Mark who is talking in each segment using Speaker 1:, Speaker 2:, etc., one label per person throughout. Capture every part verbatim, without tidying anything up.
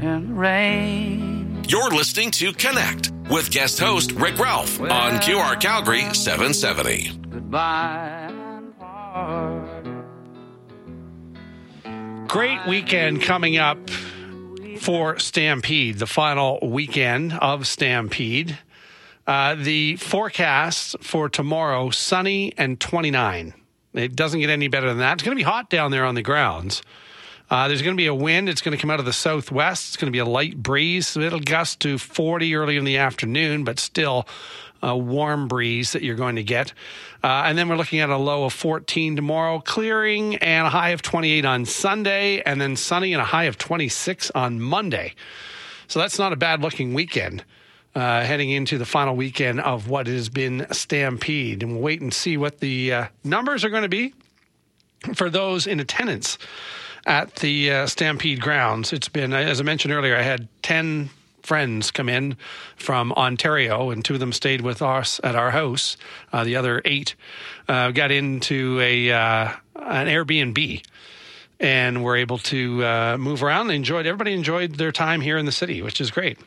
Speaker 1: and rain.
Speaker 2: You're listening to Connect with guest host Rick Ralph well, on Q R Calgary seven seventy.
Speaker 1: Goodbye and hard.
Speaker 3: Great weekend coming up for Stampede, the final weekend of Stampede. Uh, the forecast for tomorrow, sunny and twenty-nine. It doesn't get any better than that. It's going to be hot down there on the grounds. Uh, there's going to be a wind. It's going to come out of the southwest. It's going to be a light breeze. It'll gust to forty early in the afternoon, but still a warm breeze that you're going to get. Uh, and then we're looking at a low of fourteen tomorrow, clearing, and a high of twenty-eight on Sunday, and then sunny and a high of twenty-six on Monday. So that's not a bad-looking weekend uh, heading into the final weekend of what has been Stampede. And we'll wait and see what the uh, numbers are going to be for those in attendance at the uh, Stampede grounds. It's been, as I mentioned earlier, I had ten friends come in from Ontario, and two of them stayed with us at our house. Uh, the other eight uh, got into a uh, an Airbnb and were able to uh, move around. They enjoyed. Everybody enjoyed their time here in the city, which is great.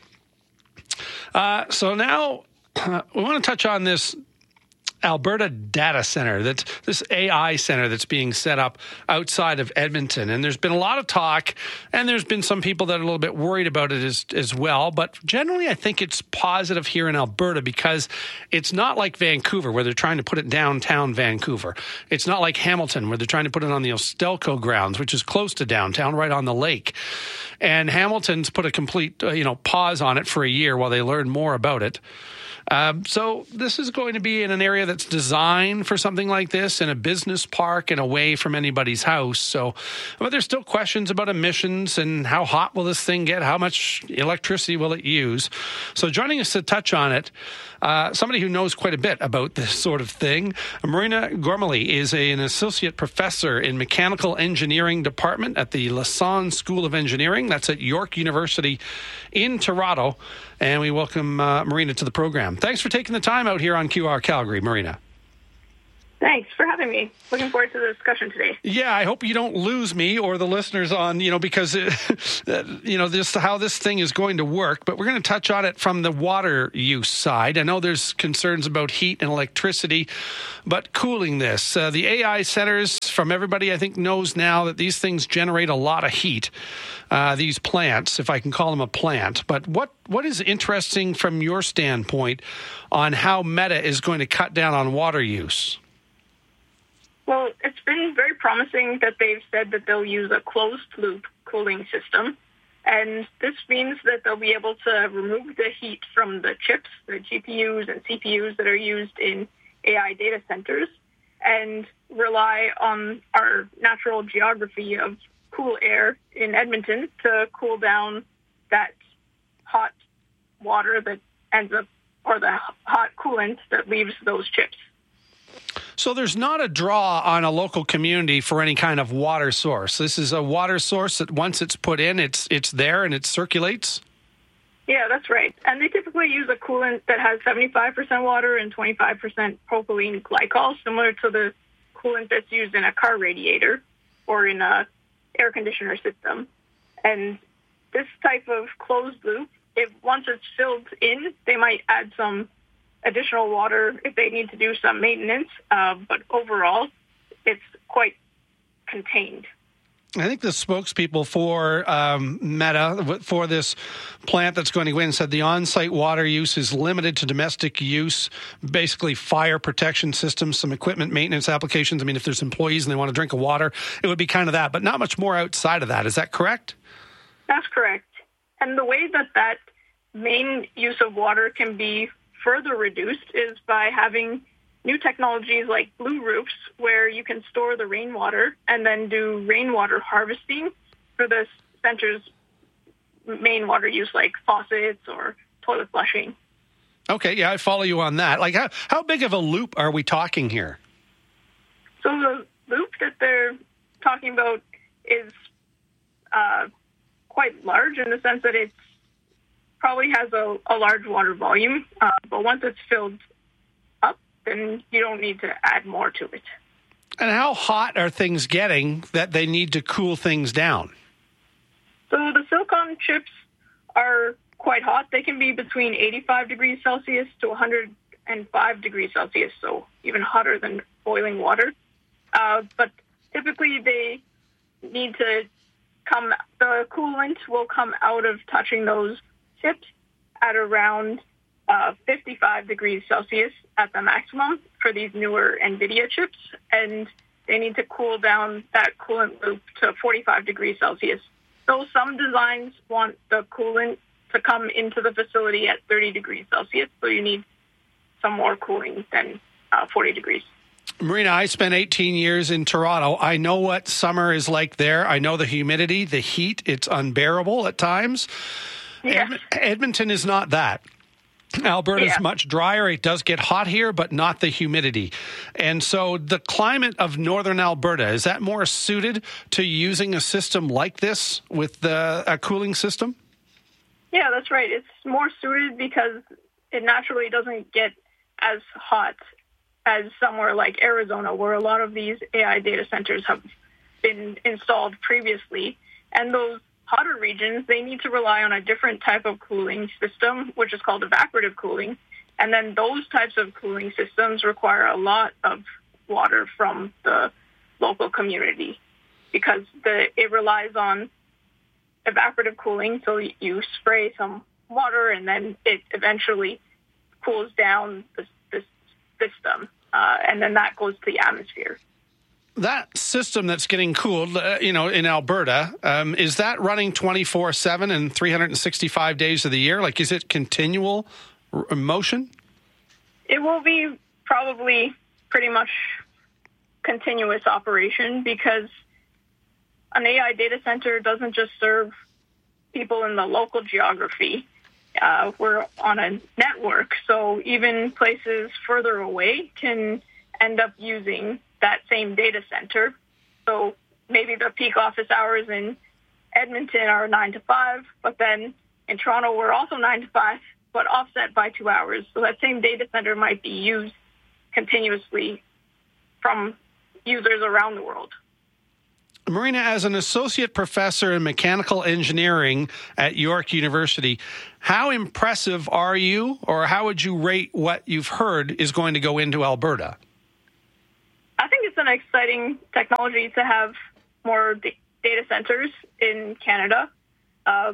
Speaker 3: Uh, so now uh, we want to touch on this Alberta Data Center, that's this A I center that's being set up outside of Edmonton. And there's been a lot of talk, and there's been some people that are a little bit worried about it as, as well. But generally, I think it's positive here in Alberta because it's not like Vancouver, where they're trying to put it downtown Vancouver. It's not like Hamilton, where they're trying to put it on the Ostelco grounds, which is close to downtown, right on the lake. And Hamilton's put a complete, uh, you know, pause on it for a year while they learn more about it. Um, so this is going to be in an area that's designed for something like this, in a business park and away from anybody's house. So, but there's still questions about emissions and how hot will this thing get? How much electricity will it use? So joining us to touch on it, uh, somebody who knows quite a bit about this sort of thing, Marina Gormley is a, an associate professor in mechanical engineering department at the Lassonde School of Engineering. That's at York University in Toronto. And we welcome uh, Marina to the program. Thanks for taking the time out here on Q R Calgary, Marina.
Speaker 4: Thanks for having me. Looking forward to the discussion today.
Speaker 3: Yeah, I hope you don't lose me or the listeners on, you know, because, it, you know, this how this thing is going to work. But we're going to touch on it from the water use side. I know there's concerns about heat and electricity, but cooling this. Uh, the A I centers, from everybody I think knows now that these things generate a lot of heat, uh, these plants, if I can call them a plant. But what what is interesting from your standpoint on how Meta is going to cut down on water use?
Speaker 4: Well, it's been very promising that they've said that they'll use a closed-loop cooling system. And this means that they'll be able to remove the heat from the chips, the G P Us and C P Us that are used in A I data centers, and rely on our natural geography of cool air in Edmonton to cool down that hot water that ends up, or the hot coolant that leaves those chips.
Speaker 3: So there's not a draw on a local community for any kind of water source. This is a water source that once it's put in, it's it's there and it circulates?
Speaker 4: Yeah, that's right. And they typically use a coolant that has seventy-five percent water and twenty-five percent propylene glycol, similar to the coolant that's used in a car radiator or in a air conditioner system. And this type of closed loop, if once it's filled in, they might add some additional water if they need to do some maintenance, uh, but overall, it's quite contained.
Speaker 3: I think the spokespeople for um, Meta, for this plant that's going to go in, said the on-site water use is limited to domestic use, basically fire protection systems, some equipment maintenance applications. I mean, if there's employees and they want to drink a water, it would be kind of that, but not much more outside of that. Is that correct?
Speaker 4: That's correct. And the way that that main use of water can be further reduced is by having new technologies like blue roofs, where you can store the rainwater and then do rainwater harvesting for the center's main water use, like faucets or toilet flushing.
Speaker 3: Okay, yeah, I follow you on that. Like, how, how big of a loop are we talking here?
Speaker 4: So the loop that they're talking about is uh, quite large in the sense that it's probably has a, a large water volume, uh, but once it's filled up, then you don't need to add more to it.
Speaker 3: And how hot are things getting that they need to cool things down?
Speaker 4: So the silicon chips are quite hot. They can be between eighty-five degrees Celsius to one hundred five degrees Celsius, so even hotter than boiling water. Uh, but typically they need to come, the coolant will come out of touching those chips at around uh, fifty-five degrees Celsius at the maximum for these newer NVIDIA chips, and they need to cool down that coolant loop to forty-five degrees Celsius. So some designs want the coolant to come into the facility at thirty degrees Celsius, so you need some more cooling than uh, forty degrees.
Speaker 3: Marina, I spent eighteen years in Toronto. I know what summer is like there. I know the humidity, the heat. It's unbearable at times.
Speaker 4: Yeah.
Speaker 3: Ed- Edmonton is not that. Alberta is
Speaker 4: yeah.
Speaker 3: much drier. It does get hot here, but not the humidity. And so the climate of northern Alberta, is that more suited to using a system like this with the, a cooling system?
Speaker 4: Yeah, that's right. It's more suited because it naturally doesn't get as hot as somewhere like Arizona, where a lot of these A I data centers have been installed previously. And those hotter regions, they need to rely on a different type of cooling system, which is called evaporative cooling. And then those types of cooling systems require a lot of water from the local community because the, it relies on evaporative cooling. So you spray some water and then it eventually cools down the, the system. Uh, and then that goes to the atmosphere.
Speaker 3: That system that's getting cooled, uh, you know, in Alberta, um, is that running twenty-four seven and three hundred sixty-five days of the year? Like, is it continual r- motion?
Speaker 4: It will be probably pretty much continuous operation because an A I data center doesn't just serve people in the local geography. Uh, we're on a network, so even places further away can end up using that same data center. So maybe the peak office hours in Edmonton are nine to five, but then in Toronto we're also nine to five, but offset by two hours. So that same data center might be used continuously from users around the world.
Speaker 3: Marina, as an associate professor in mechanical engineering at York University, how impressive are you, or how would you rate what you've heard is going to go into Alberta?
Speaker 4: I think it's an exciting technology to have more d- data centers in Canada. Uh,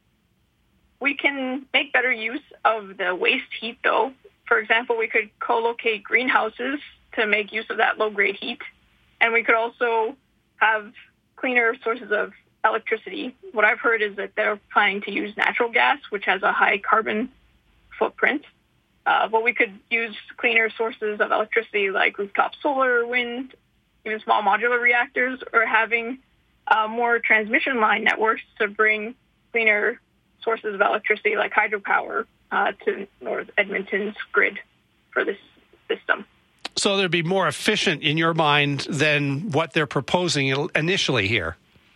Speaker 4: we can make better use of the waste heat, though. For example, we could co-locate greenhouses to make use of that low-grade heat, and we could also have cleaner sources of electricity. What I've heard is that they're planning to use natural gas, which has a high carbon footprint. Uh, but we could use cleaner sources of electricity like rooftop solar, wind, even small modular reactors, or having uh, more transmission line networks to bring cleaner sources of electricity like hydropower uh, to North Edmonton's grid for this system.
Speaker 3: So they'd be more efficient in your mind than what they're proposing initially here.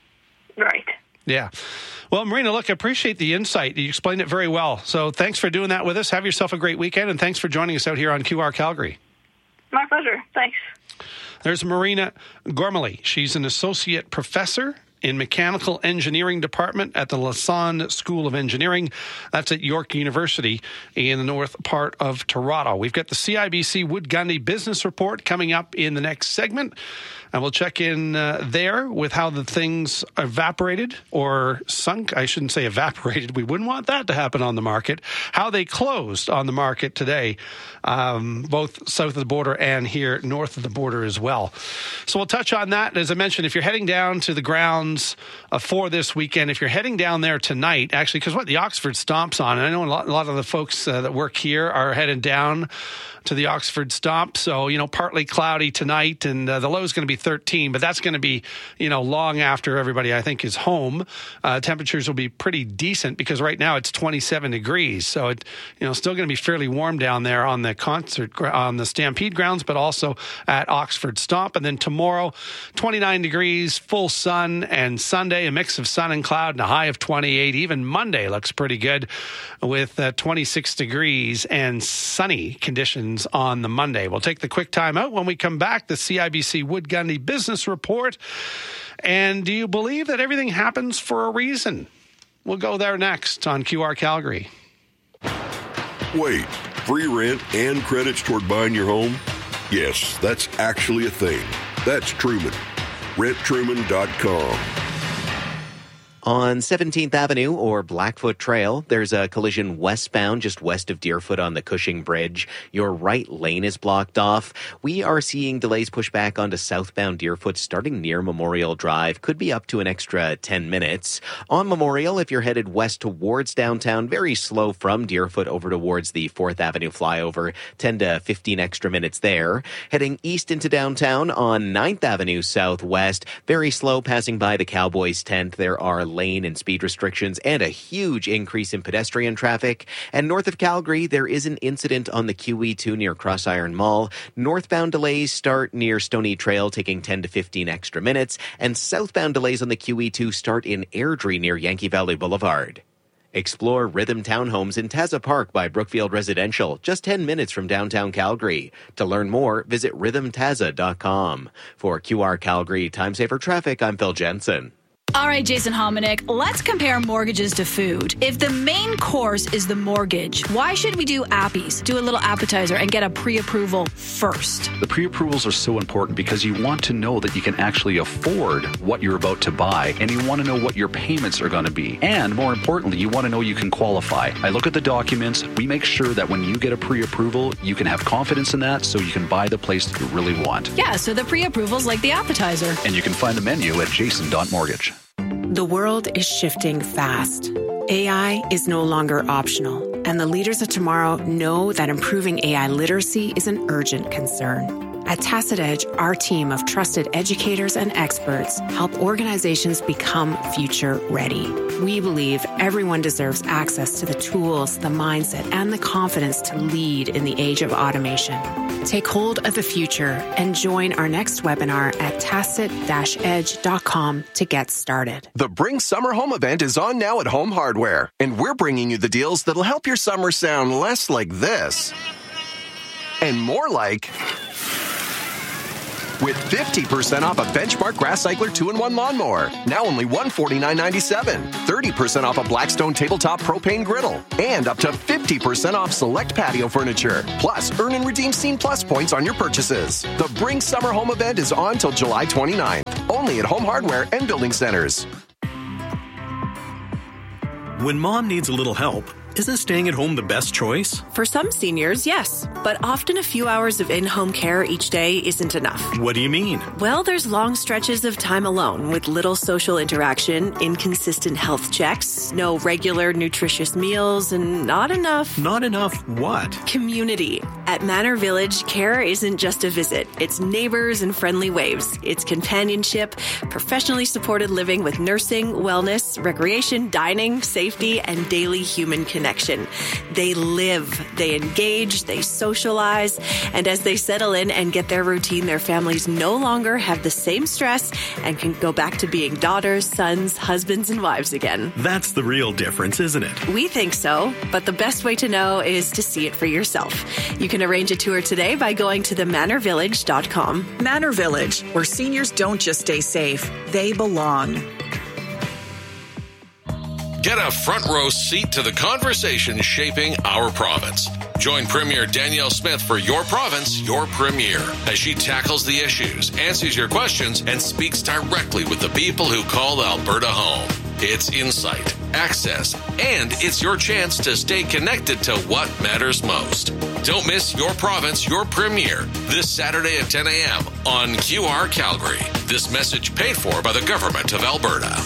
Speaker 4: Right.
Speaker 3: Yeah. Well, Marina, look, I appreciate the insight. You explained it very well. So thanks for doing that with us. Have yourself a great weekend, and thanks for joining us out here on Q R Calgary.
Speaker 4: My pleasure. Thanks.
Speaker 3: There's Marina Gormley. She's an associate professor in Mechanical Engineering Department at the Lassonde School of Engineering. That's at York University in the north part of Toronto. We've got the C I B C Wood Gundy Business Report coming up in the next segment. And we'll check in uh, there with how the things evaporated or sunk. I shouldn't say evaporated. We wouldn't want that to happen on the market. How they closed on the market today, um, both south of the border and here north of the border as well. So we'll touch on that. As I mentioned, if you're heading down to the grounds uh, for this weekend, if you're heading down there tonight, actually, because what the Oxford Stomp's on, and I know a lot, a lot of the folks uh, that work here are headed down to the Oxford Stomp. So, you know, partly cloudy tonight, and uh, the low is going to be thirteen, but that's going to be, you know, long after everybody, I think, is home. Uh, temperatures will be pretty decent because right now it's twenty-seven degrees. So, it, you know, still going to be fairly warm down there on the concert, on the Stampede grounds, but also at Oxford Stomp. And then tomorrow, twenty-nine degrees, full sun, and Sunday, a mix of sun and cloud and a high of twenty-eight. Even Monday looks pretty good with uh, twenty-six degrees and sunny conditions on the Monday. We'll take the quick time out. When we come back, the C I B C Wood Gundy Business Report. And do you believe that everything happens for a reason? We'll go there next on Q R Calgary.
Speaker 5: Wait, free rent and credits toward buying your home? Yes, that's actually a thing. That's Truman. rent truman dot com.
Speaker 6: On seventeenth Avenue or Blackfoot Trail, there's a collision westbound just west of Deerfoot on the Cushing Bridge. Your right lane is blocked off. We are seeing delays push back onto southbound Deerfoot starting near Memorial Drive. Could be up to an extra ten minutes. On Memorial, if you're headed west towards downtown, very slow from Deerfoot over towards the fourth Avenue flyover. ten to fifteen extra minutes there. Heading east into downtown on ninth Avenue southwest, very slow passing by the Cowboys tent. There are lane and speed restrictions and a huge increase in pedestrian traffic. And north of Calgary, there is an incident on the Q E two near Crossiron Mall. Northbound delays start near Stony Trail, taking ten to fifteen extra minutes. And southbound delays on the Q E two start in Airdrie near Yankee Valley Boulevard. Explore Rhythm Townhomes in Taza Park by Brookfield Residential, just ten minutes from downtown Calgary. To learn more, visit rhythm taza dot com. For Q R Calgary Time Saver Traffic, I'm Phil Jensen.
Speaker 7: All right, Jason Hominick, let's compare mortgages to food. If the main course is the mortgage, why should we do appies, do a little appetizer, and get a pre-approval first?
Speaker 8: The pre-approvals are so important because you want to know that you can actually afford what you're about to buy, and you want to know what your payments are going to be. And more importantly, you want to know you can qualify. I look at the documents. We make sure that when you get a pre-approval, you can have confidence in that so you can buy the place that you really want.
Speaker 7: Yeah, so the pre-approval's like the appetizer.
Speaker 8: And you can find the menu at jason dot mortgage.
Speaker 9: The world is shifting fast. A I is no longer optional, and the leaders of tomorrow know that improving A I literacy is an urgent concern. At Tacit Edge, our team of trusted educators and experts help organizations become future ready. We believe everyone deserves access to the tools, the mindset, and the confidence to lead in the age of automation. Take hold of the future and join our next webinar at tacit dash edge dot com to get started.
Speaker 10: The Bring Summer Home event is on now at Home Hardware, and we're bringing you the deals that'll help your summer sound less like this and more like... with fifty percent off a Benchmark Grass Cycler two in one lawnmower, now only one hundred forty-nine dollars and ninety-seven cents. thirty percent off a Blackstone Tabletop Propane Griddle. And up to fifty percent off select patio furniture. Plus, earn and redeem Scene Plus points on your purchases. The Bring Summer Home event is on till July twenty-ninth. Only at Home Hardware and Building Centers.
Speaker 11: When mom needs a little help, isn't staying at home the best choice?
Speaker 12: For some seniors, yes. But often a few hours of in-home care each day isn't enough.
Speaker 11: What do you mean?
Speaker 12: Well, there's long stretches of time alone with little social interaction, inconsistent health checks, no regular nutritious meals, and not enough...
Speaker 11: Not enough what?
Speaker 12: Community. At Manor Village, care isn't just a visit. It's neighbors and friendly waves. It's companionship, professionally supported living with nursing, wellness, recreation, dining, safety, and daily human connection. Connection. They live, they engage, they socialize, and as they settle in and get their routine, their families no longer have the same stress and can go back to being daughters, sons, husbands, and wives again.
Speaker 11: That's the real difference, isn't it?
Speaker 12: We think so, but the best way to know is to see it for yourself. You can arrange a tour today by going to the manor village dot com.
Speaker 13: Manor Village, where seniors don't just stay safe, they belong.
Speaker 2: Get a front row seat to the conversation shaping our province. Join Premier Danielle Smith for Your Province, Your Premier, as she tackles the issues, answers your questions, and speaks directly with the people who call Alberta home. It's insight, access, and it's your chance to stay connected to what matters most. Don't miss Your Province, Your Premier this Saturday at ten a.m. on Q R Calgary. This message paid for by the Government of Alberta.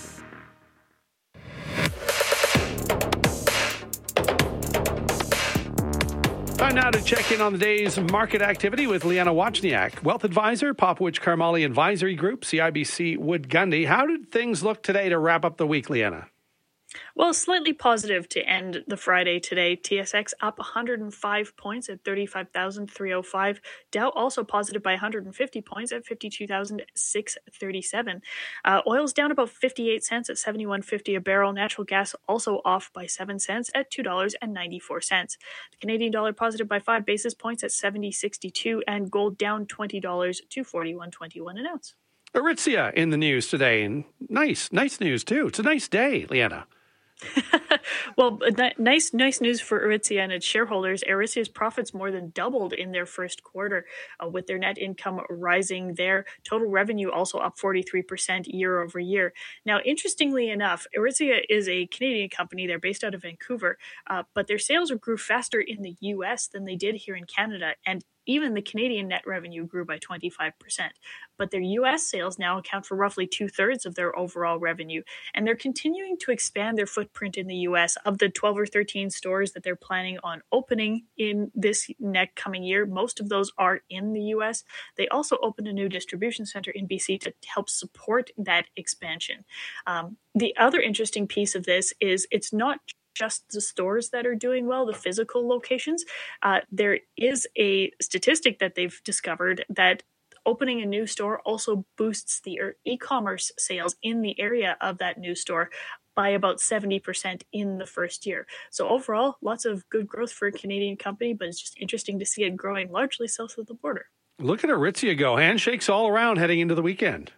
Speaker 3: Time now to check in on the day's market activity with Leanna Wachniak, Wealth Advisor, Popowich Karmali Advisory Group, C I B C Wood Gundy. How did things look today to wrap up the week, Leanna?
Speaker 14: Well, slightly positive to end the Friday today. T S X up one hundred five points at thirty-five thousand three hundred five. Dow also positive by one hundred fifty points at fifty-two thousand six hundred thirty-seven. Uh, oil's down about fifty-eight cents at seventy-one fifty a barrel. Natural gas also off by seven cents at two dollars and ninety-four cents. The Canadian dollar positive by five basis points at seventy sixty-two, and gold down twenty dollars to forty-one twenty-one an ounce.
Speaker 3: Aritzia in the news today, and nice, nice news too. It's a nice day, Leanna.
Speaker 14: Well, n- nice nice news for Aritzia and its shareholders. Aritzia's profits more than doubled in their first quarter, uh, with their net income rising there. Total revenue also up forty-three percent year over year. Now, interestingly enough, Aritzia is a Canadian company. They're based out of Vancouver, uh, but their sales grew faster in the U S than they did here in Canada. And even the Canadian net revenue grew by twenty-five percent. But their U S sales now account for roughly two-thirds of their overall revenue. And they're continuing to expand their footprint in the U S. Of the twelve or thirteen stores that they're planning on opening in this next coming year, most of those are in the U S. They also opened a new distribution center in B C to help support that expansion. Um, the other interesting piece of this is it's not just the stores that are doing well, the physical locations. Uh, there is a statistic that they've discovered that opening a new store also boosts the e-commerce sales in the area of that new store by about seventy percent in the first year. So overall, lots of good growth for a Canadian company, but it's just interesting to see it growing largely south of the border.
Speaker 3: Look at Aritzia go. Handshakes all around heading into the weekend.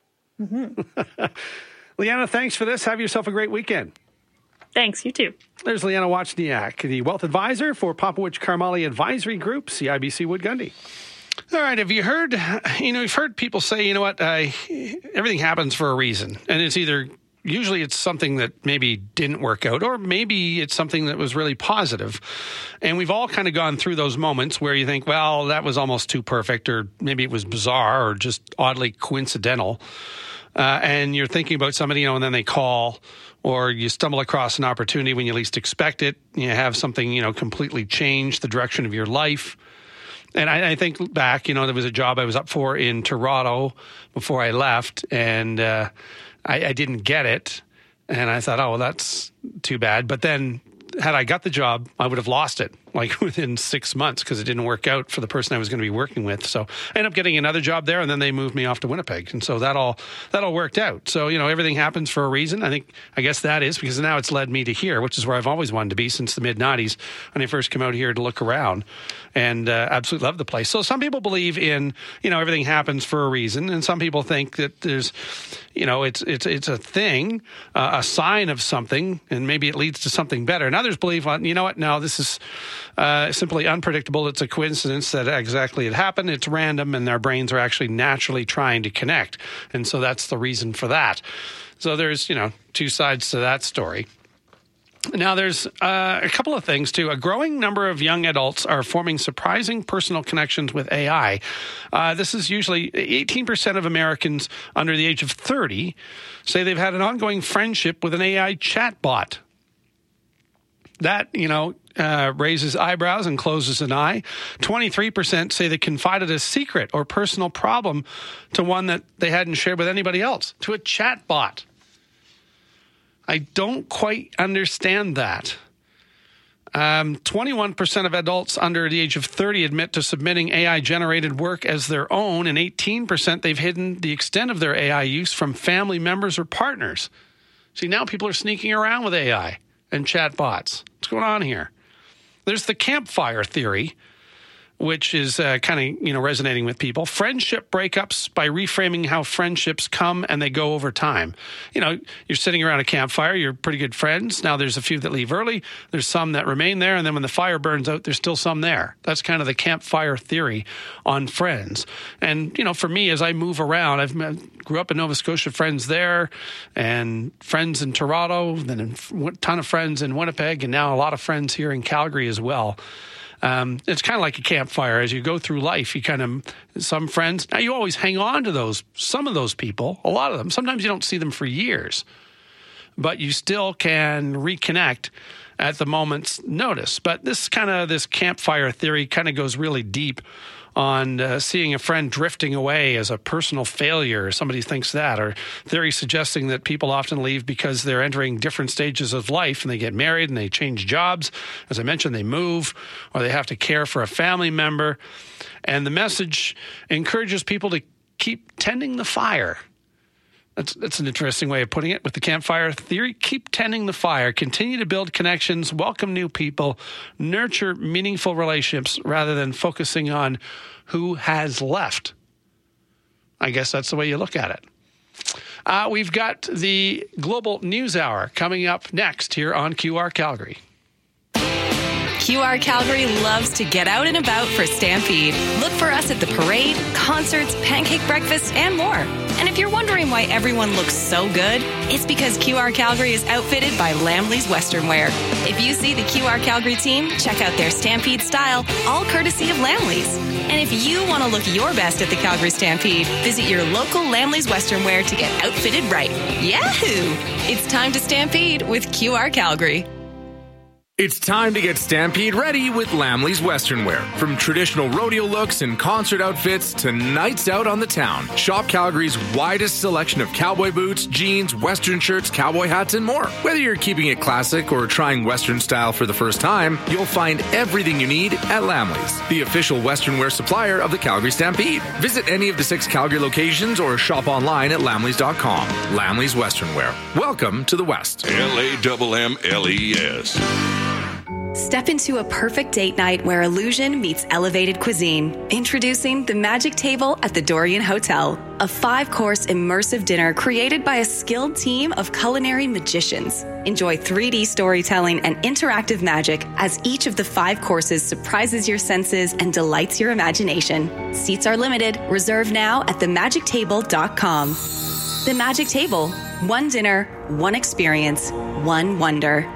Speaker 3: Mm-hmm. Leanna, thanks for this. Have yourself a great weekend.
Speaker 14: Thanks, you too.
Speaker 3: There's Leanna Wachniak, the wealth advisor for Popowich Karmali Advisory Group, C I B C Wood Gundy. All right, have you heard, you know, you've heard people say, you know what, uh, everything happens for a reason. And it's either, usually it's something that maybe didn't work out, or maybe it's something that was really positive. And we've all kind of gone through those moments where you think, well, that was almost too perfect, or maybe it was bizarre, or just oddly coincidental. Uh, and you're thinking about somebody, you know, and then they call, or you stumble across an opportunity when you least expect it. You have something, you know, completely change the direction of your life. And I, I think back, you know, there was a job I was up for in Toronto before I left, and uh, I, I didn't get it. And I thought, oh, well, that's too bad. But then had I got the job, I would have lost it like within six months because it didn't work out for the person I was going to be working with. So I ended up getting another job there, and then they moved me off to Winnipeg. And so that all that all worked out. So, you know, everything happens for a reason. I think, I guess that is because now it's led me to here, which is where I've always wanted to be since the mid nineties when I first came out here to look around, and uh, absolutely love the place. So some people believe in, you know, everything happens for a reason. And some people think that there's, you know, it's it's it's a thing, uh, a sign of something, and maybe it leads to something better. And others believe, well, you know what, no, this is uh, simply unpredictable. It's a coincidence that exactly it happened. It's random, and our brains are actually naturally trying to connect. And so that's the reason for that. So there's, you know, two sides to that story. Now, there's uh, a couple of things, too. A growing number of young adults are forming surprising personal connections with A I. Uh, this is usually eighteen percent of Americans under the age of thirty say they've had an ongoing friendship with an A I chatbot. That, you know, uh, raises eyebrows and closes an eye. twenty-three percent say they confided a secret or personal problem to one that they hadn't shared with anybody else, to a chatbot. I don't quite understand that. Um, twenty-one percent of adults under the age of thirty admit to submitting A I-generated work as their own, and eighteen percent they've hidden the extent of their A I use from family members or partners. See, now people are sneaking around with A I and chatbots. What's going on here? There's the campfire theory, which is uh, kind of, you know, resonating with people. Friendship breakups by reframing how friendships come and they go over time. You know, you're sitting around a campfire, you're pretty good friends. Now there's a few that leave early. There's some that remain there. And then when the fire burns out, there's still some there. That's kind of the campfire theory on friends. And, you know, for me, as I move around, I've met, grew up in Nova Scotia, friends there, and friends in Toronto, then a ton of friends in Winnipeg, and now a lot of friends here in Calgary as well. Um, it's kind of like a campfire. As you go through life, you kind of, some friends, now you always hang on to those, some of those people, a lot of them. Sometimes you don't see them for years, but you still can reconnect at the moment's notice. But this kind of, this campfire theory kind of goes really deep on uh, seeing a friend drifting away as a personal failure. Somebody thinks that, or theory suggesting that people often leave because they're entering different stages of life and they get married and they change jobs. As I mentioned, they move, or they have to care for a family member. And the message encourages people to keep tending the fire. That's, that's an interesting way of putting it with the campfire theory. Keep tending the fire. Continue to build connections, welcome new people, nurture meaningful relationships rather than focusing on who has left. I guess that's the way you look at it. Uh, we've got the Global News Hour coming up next here on Q R Calgary.
Speaker 15: Q R Calgary loves to get out and about for Stampede. Look for us at the parade, concerts, pancake breakfast, and more. And if you're wondering why everyone looks so good, it's because Q R Calgary is outfitted by Lamley's Western Wear. If you see the Q R Calgary team, check out their Stampede style, all courtesy of Lamley's. And if you want to look your best at the Calgary Stampede, visit your local Lamley's Western Wear to get outfitted right. Yahoo! It's time to Stampede with Q R Calgary.
Speaker 16: It's time to get Stampede ready with Lamley's Western Wear. From traditional rodeo looks and concert outfits to nights out on the town, shop Calgary's widest selection of cowboy boots, jeans, Western shirts, cowboy hats, and more. Whether you're keeping it classic or trying Western style for the first time, you'll find everything you need at Lamley's, the official Western wear supplier of the Calgary Stampede. Visit any of the six Calgary locations or shop online at lamleys dot com. Lamley's Western Wear. Welcome to the West.
Speaker 5: L A M M L E S.
Speaker 15: Step into a perfect date night where illusion meets elevated cuisine. Introducing the Magic Table at the Dorian Hotel, a five-course immersive dinner created by a skilled team of culinary magicians. Enjoy three D storytelling and interactive magic as each of the five courses surprises your senses and delights your imagination. Seats are limited. Reserve now at the magic table dot com. The Magic Table. One dinner, one experience, one wonder.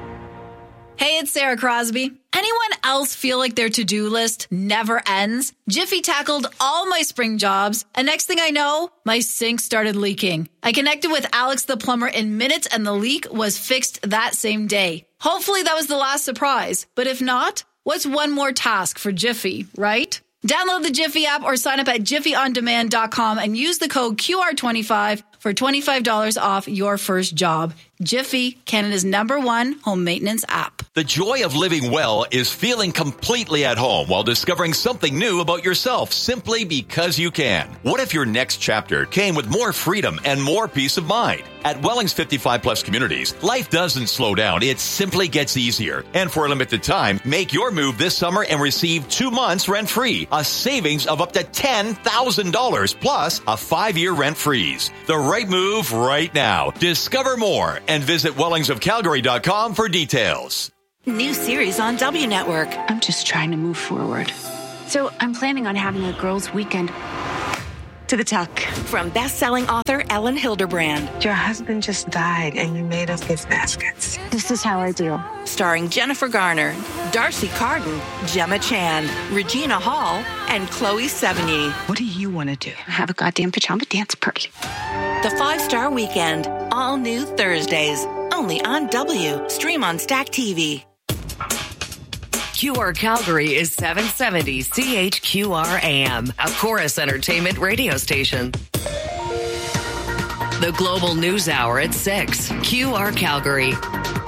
Speaker 7: Hey, it's Sarah Crosby. Anyone else feel like their to-do list never ends? Jiffy tackled all my spring jobs, and next thing I know, my sink started leaking. I connected with Alex the plumber in minutes, and the leak was fixed that same day. Hopefully that was the last surprise, but if not, what's one more task for Jiffy, right? Download the Jiffy app or sign up at jiffy on demand dot com and use the code Q R twenty-five for twenty-five dollars off your first job. Jiffy, Canada's number one home maintenance app.
Speaker 17: The joy of living well is feeling completely at home while discovering something new about yourself simply because you can. What if your next chapter came with more freedom and more peace of mind? At Welling's fifty-five plus communities, life doesn't slow down. It simply gets easier. And for a limited time, make your move this summer and receive two months rent-free, a savings of up to ten thousand dollars plus a five-year rent freeze. The right move right now. Discover more and visit wellings of calgary dot com for details.
Speaker 18: New series on W Network.
Speaker 19: I'm just trying to move forward. So I'm planning on having a girls' weekend. To the tuck.
Speaker 18: From best-selling author Ellen Hilderbrand.
Speaker 20: Your husband just died and you made us gift baskets.
Speaker 19: This is how I do.
Speaker 18: Starring Jennifer Garner, Darcy Carden, Gemma Chan, Regina Hall, and Chloe Sevigny.
Speaker 19: What do you want to do? Have a goddamn pajama dance party.
Speaker 18: The Five-Star Weekend. All new Thursdays. Only on W. Stream on Stack T V.
Speaker 21: Q R Calgary is seven seventy C H Q R A M, a Chorus Entertainment radio station. The Global News Hour at six. Q R Calgary.